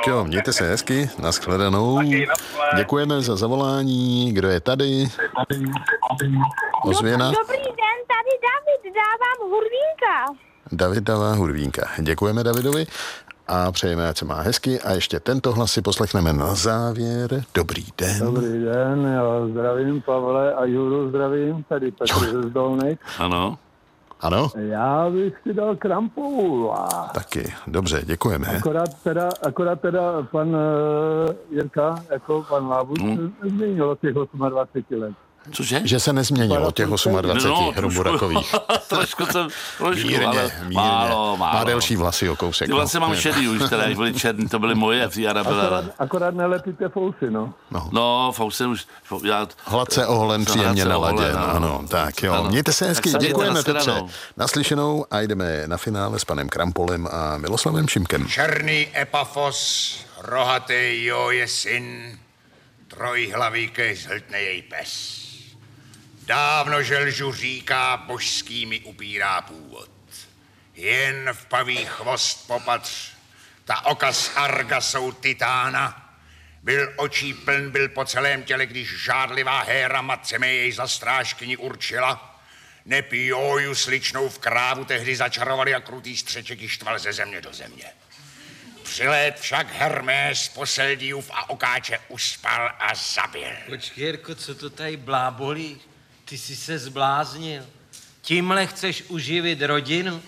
Tak jo, mějte se hezky, nashledanou. Děkujeme za zavolání. Kdo je tady? Ozvěna? Dobrý den, tady David, dávám hurvínka. David dává hurvínka. Děkujeme Davidovi a přejeme, ať se má hezky. A ještě tento hlas si poslechneme na závěr. Dobrý den. Dobrý den, já zdravím Pavle a Juru zdravím, tady Petr ze Zdolnej. Ano. Ano? Já bych si dal Krampovou. Taky, dobře, děkujeme. Akorát teda pan Jirka, jako pan Lábuš, nezměnil od těch 28 let. Cože? Že se nezměnilo těch 28 Hruburakových. Trošku, Mírně, ale málo. Má delší vlasy o kousek. Ty vlasy mám šedý už, teda, byly černý, to byly moje, Jara byla. Akorát nelepíte fousy, no. No, fousy už... Hladce oholen, příjemně naladěn, ano. Tak jo, mějte se hezky, děkujeme Petře. Naslyšenou a jdeme na finále s panem Krampolem a Miloslavem Šimkem. Černý Epafos, rohatý jo je syn, trojhlavý zhltne jej pes. Dávno želžu říká, božskými upírá původ. Jen v pavý chvost popatř, ta oka z Arga jsou titána. Byl očí pln, byl po celém těle, když žádlivá Héra matce mé jej za strážkyni určila. Nepioju sličnou v krávu tehdy začarovali a krutý střeček ji štval ze země do země. Přilét však Hermés Poseldíův a okáče uspal a zabil. Počkej, Jirko, co to tady blábolí? Ty jsi se zbláznil. Tímhle chceš uživit rodinu?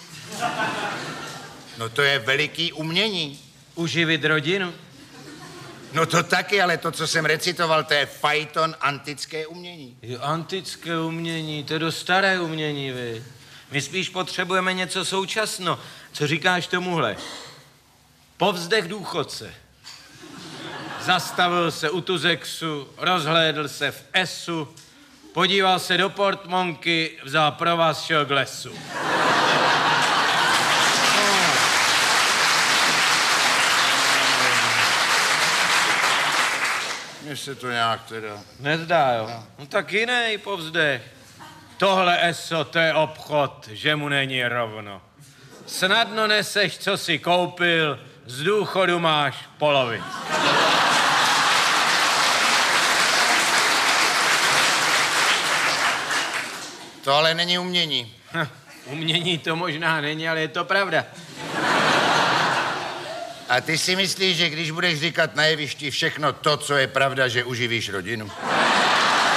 No to je veliký umění. Uživit rodinu? No to taky, ale to, co jsem recitoval, to je fajton antické umění. Jo, antické umění, to je dost staré umění, vy. My spíš potřebujeme něco současno. Co říkáš tomuhle? Povzdech důchodce. Zastavil se u Tuzexu, rozhlédl se v Esu, podíval se do portmonky, vzal provaz, šel k lesu. Mně se to nějak teda... Nezdá, jo? No tak jiný povzdech. Tohle eso, to je obchod, že mu není rovno. Snadno neseš, co si koupil, z důchodu máš polovic. To ale není umění. Umění to možná není, ale je to pravda. A ty si myslíš, že když budeš říkat na jevišti všechno to, co je pravda, že uživíš rodinu?